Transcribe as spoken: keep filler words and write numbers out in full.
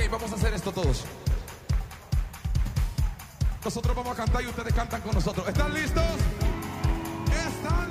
vamos a hacer esto todos. Nosotros vamos a cantar y ustedes cantan con nosotros. ¿Están listos? ¿Están